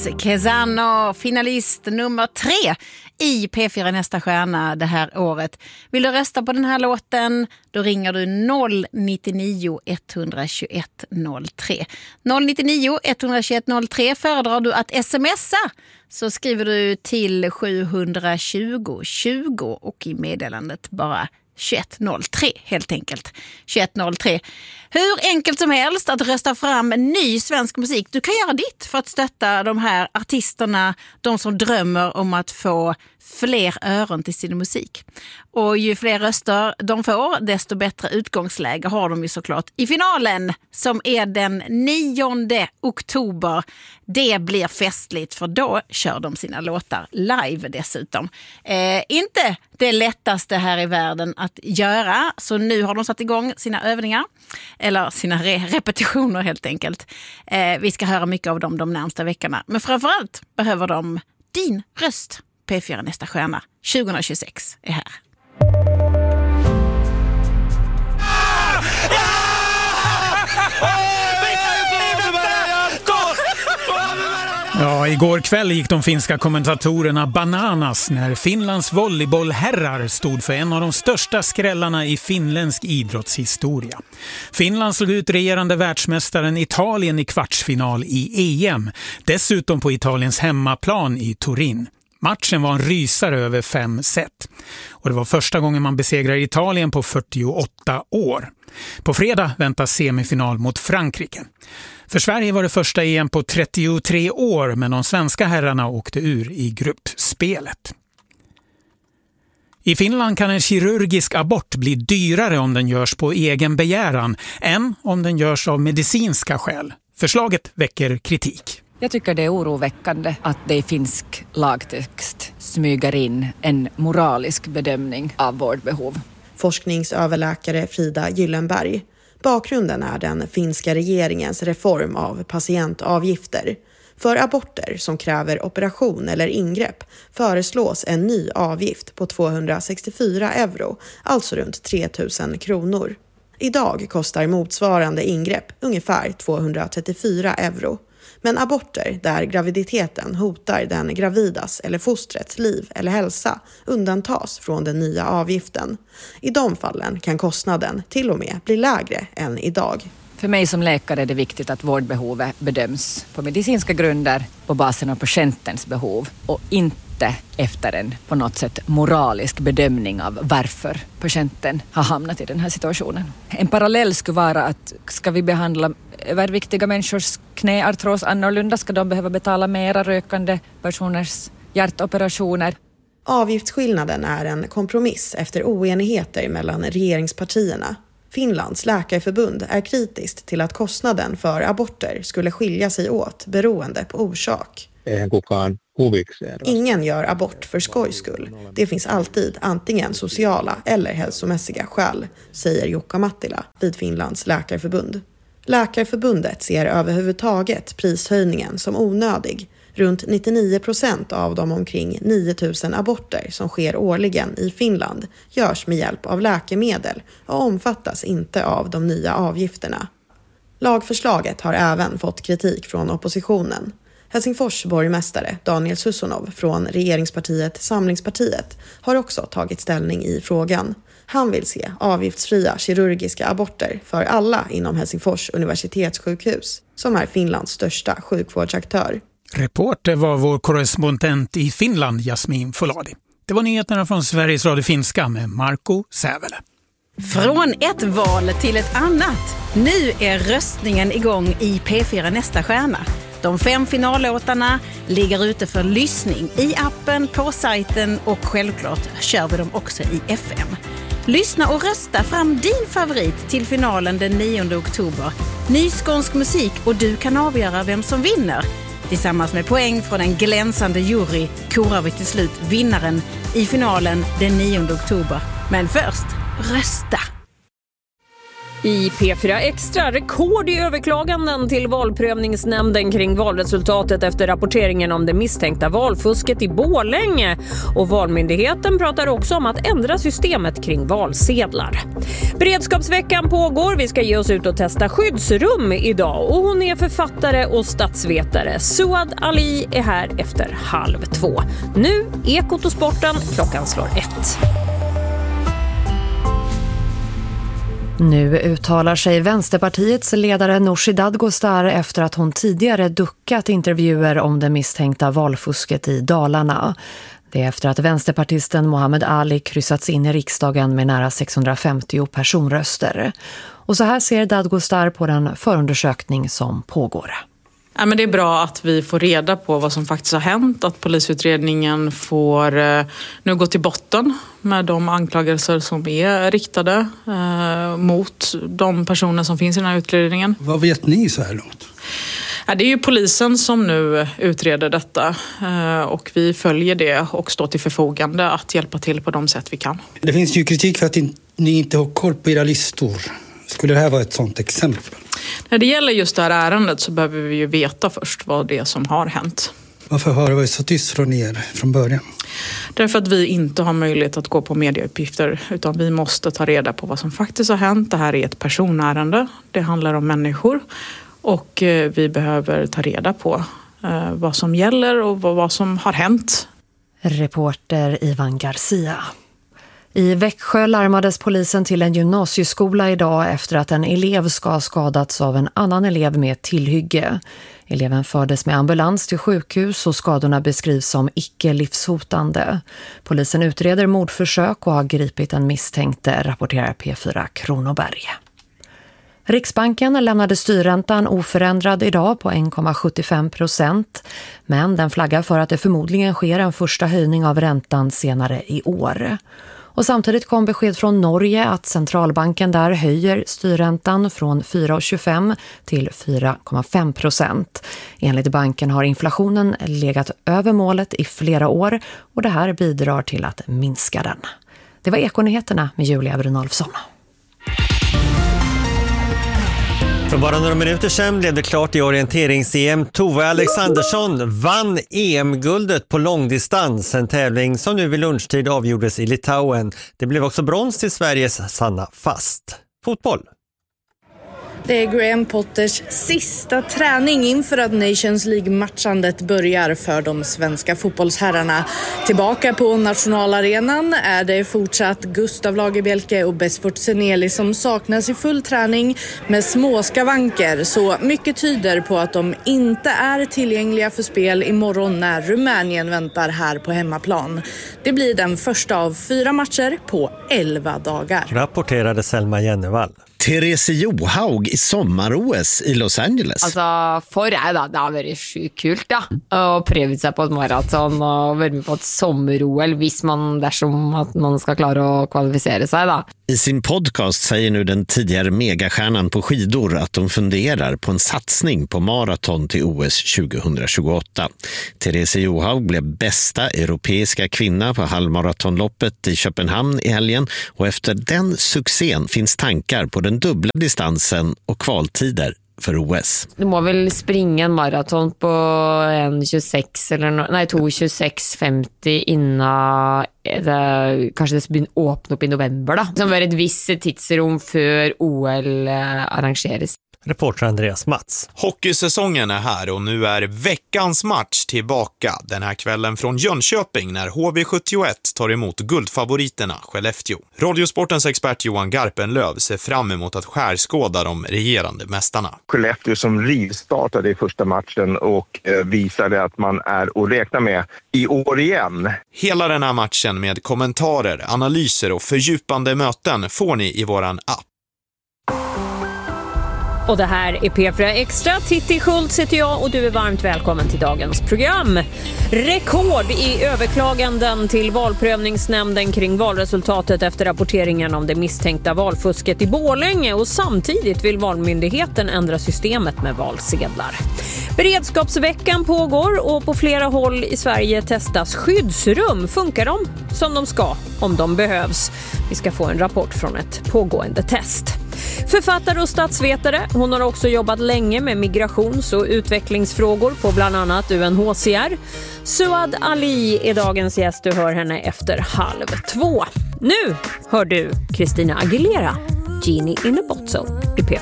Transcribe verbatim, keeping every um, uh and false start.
Kezano, finalist nummer tre i P fyra Nästa stjärna det här året. Vill du rösta på den här låten, då ringer du noll nio ett ett ett noll tre. noll nio ett ett ett noll tre. Föredrar du att smsa så skriver du till sju tjugo tjugo och i meddelandet bara tjugoett noll tre helt enkelt. tjugoett noll tre. Hur enkelt som helst att rösta fram ny svensk musik. Du kan göra ditt för att stötta de här artisterna, de som drömmer om att få fler öron till sin musik. Och ju fler röster de får, desto bättre utgångsläge har de ju såklart i finalen som är den nionde oktober. Det blir festligt för då kör de sina låtar live dessutom. Eh, inte det lättaste här i världen att göra, så nu har de satt igång sina övningar eller sina re- repetitioner helt enkelt. Eh, vi ska höra mycket av dem de närmsta veckorna, men framförallt behöver de din röst. P fyra Nästa stjärna tjugohundratjugosex är här. Ja, igår kväll gick de finska kommentatorerna bananas när Finlands volleybollherrar stod för en av de största skrällarna i finländsk idrottshistoria. Finland slog ut regerande världsmästaren Italien i kvartsfinal i E M, dessutom på Italiens hemmaplan i Turin. Matchen var en rysare över fem set. Och det var första gången man besegrar Italien på fyrtioåtta år. På fredag väntas semifinal mot Frankrike. För Sverige var det första E M på trettiotre år, men de svenska herrarna åkte ur i gruppspelet. I Finland kan en kirurgisk abort bli dyrare om den görs på egen begäran än om den görs av medicinska skäl. Förslaget väcker kritik. Jag tycker det är oroväckande att det i finsk lagtext smyger in en moralisk bedömning av vårdbehov. Forskningsöverläkare Frida Gyllenberg. Bakgrunden är den finska regeringens reform av patientavgifter. För aborter som kräver operation eller ingrepp föreslås en ny avgift på tvåhundrasextiofyra euro, alltså runt tre tusen kronor. Idag kostar motsvarande ingrepp ungefär tvåhundratrettiofyra euro. Men aborter där graviditeten hotar den gravidas eller fostrets liv eller hälsa undantas från den nya avgiften. I de fallen kan kostnaden till och med bli lägre än idag. För mig som läkare är det viktigt att vårdbehovet bedöms på medicinska grunder på basen av patientens behov och inte efter en på något sätt moralisk bedömning av varför patienten har hamnat i den här situationen. En parallell skulle vara att ska vi behandla överviktiga människors knäartros annorlunda, ska de behöva betala mera rökande personers hjärtoperationer. Avgiftsskillnaden är en kompromiss efter oenigheter mellan regeringspartierna. Finlands läkarförbund är kritiskt till att kostnaden för aborter skulle skilja sig åt beroende på orsak. Ingen gör abort för skojs skull. Det finns alltid antingen sociala eller hälsomässiga skäl, säger Jukka Mattila vid Finlands läkarförbund. Läkarförbundet ser överhuvudtaget prishöjningen som onödig. Runt nittionio procent av de omkring nio tusen aborter som sker årligen i Finland görs med hjälp av läkemedel och omfattas inte av de nya avgifterna. Lagförslaget har även fått kritik från oppositionen. Helsingfors borgmästare Daniel Susunov från regeringspartiet Samlingspartiet har också tagit ställning i frågan. Han vill se avgiftsfria kirurgiska aborter för alla inom Helsingfors universitetssjukhus, som är Finlands största sjukvårdsaktör. Reporter var vår korrespondent i Finland, Jasmin Foladi. Det var nyheterna från Sveriges Radio Finska med Marco Sävele. Från ett val till ett annat. Nu är röstningen igång i P fyra Nästa stjärna. De fem finallåtarna ligger ute för lyssning i appen, på sajten och självklart kör vi dem också i F M. Lyssna och rösta fram din favorit till finalen den nionde oktober. Ny skånsk musik och du kan avgöra vem som vinner. Tillsammans med poäng från en glänsande jury korar vi till slut vinnaren i finalen den nionde oktober. Men först, rösta! I P fyra Extra, rekord i överklaganden till valprövningsnämnden kring valresultatet efter rapporteringen om det misstänkta valfusket i Borlänge. Och Valmyndigheten pratar också om att ändra systemet kring valsedlar. Beredskapsveckan pågår, vi ska ge oss ut och testa skyddsrum idag. Och hon är författare och statsvetare. Suad Ali är här efter halv två. Nu, Ekot och sporten, klockan slår ett. Nu uttalar sig Vänsterpartiets ledare Nooshi Dadgostar efter att hon tidigare duckat intervjuer om det misstänkta valfusket i Dalarna. Det är efter att vänsterpartisten Mohammed Ali kryssats in i riksdagen med nära sexhundrafemtio personröster. Och så här ser Dadgostar på den förundersökning som pågår. Ja, men det är bra att vi får reda på vad som faktiskt har hänt, att polisutredningen får eh, nu gå till botten med de anklagelser som är riktade eh, mot de personer som finns i den här utredningen. Vad vet ni så här långt? Ja, det är ju polisen som nu utreder detta eh, och vi följer det och står till förfogande att hjälpa till på de sätt vi kan. Det finns ju kritik för att ni inte har koll på era listor. Skulle det här vara ett sådant exempel? När det gäller just det här ärendet så behöver vi ju veta först vad det är som har hänt. Varför har det varit så tyst från er från början? Därför att vi inte har möjlighet att gå på medieuppgifter utan vi måste ta reda på vad som faktiskt har hänt. Det här är ett personärende, det handlar om människor och vi behöver ta reda på vad som gäller och vad som har hänt. Reporter Ivan Garcia. I Växjö larmades polisen till en gymnasieskola idag efter att en elev ska ha skadats av en annan elev med tillhygge. Eleven fördes med ambulans till sjukhus och skadorna beskrivs som icke livshotande. Polisen utreder mordförsök och har gripit en misstänkte, rapporterar P fyra Kronoberg. Riksbanken lämnade styrräntan oförändrad idag på en komma sjuttiofem procent, men den flaggar för att det förmodligen sker en första höjning av räntan senare i år. Och samtidigt kom besked från Norge att centralbanken där höjer styrräntan från fyra komma tjugofem till fyra komma fem procent. Enligt banken har inflationen legat över målet i flera år och det här bidrar till att minska den. Det var Ekonyheterna med Julia Brynolfsson. För bara några minuter sedan blev det klart i orienterings-E M. Tove Alexandersson vann E M-guldet på långdistans, en tävling som nu vid lunchtid avgjordes i Litauen. Det blev också brons till Sveriges Sanna Fast. Fotboll. Det är Graham Potters sista träning inför att Nations League-matchandet börjar för de svenska fotbollsherrarna. Tillbaka på nationalarenan är det fortsatt Gustav Lagerbielke och Besfort Seneli som saknas i full träning med små skavanker. Så mycket tyder på att de inte är tillgängliga för spel imorgon när Rumänien väntar här på hemmaplan. Det blir den första av fyra matcher på elva dagar. Rapporterade Selma Jennevall. Therese Johaug i sommar-O S i Los Angeles. Altså, for jeg da, det har vært sjukt kult da, å prøve seg på et maraton og være med på et sommer-O L hvis man, dersom at man ska klara å kvalificera sig da. I sin podcast säger nu den tidigare megastjärnan på skidor att de funderar på en satsning på maraton till O S tjugohundratjugoåtta. Therese Johaug blev bästa europeiska kvinna på halvmaratonloppet i Köpenhamn i helgen och efter den succén finns tankar på den dubbla distansen och kvaltider för O S. Du må väl springa en maraton på en tjugosex eller no, nej två tjugosex femtio innan det kanske det börjar öppna upp i november då. Som var ett visst tidsrum för O L arrangeras. Reporter Andreas Mats. Hockeysäsongen är här och nu är veckans match tillbaka den här kvällen från Jönköping när H V sjuttioett tar emot guldfavoriterna Skellefteå. Radiosportens expert Johan Garpenlöv ser fram emot att skärskåda de regerande mästarna. Skellefteå som rivstartade i första matchen och visade att man är att räkna med i år igen. Hela den här matchen med kommentarer, analyser och fördjupande möten får ni i våran app. Och det här är P fyra Extra. Titti Schultz heter jag och du är varmt välkommen till dagens program. Rekord i överklaganden till valprövningsnämnden kring valresultatet efter rapporteringen om det misstänkta valfusket i Borlänge och samtidigt vill Valmyndigheten ändra systemet med valsedlar. Beredskapsveckan pågår och på flera håll i Sverige testas skyddsrum. Funkar de som de ska om de behövs? Vi ska få en rapport från ett pågående test. Författare och statsvetare. Hon har också jobbat länge med migrations- och utvecklingsfrågor på bland annat U N H C R. Suad Ali är dagens gäst. Du hör henne efter halv två. Nu hör du Christina Aguilera, Genie in a Bottle i P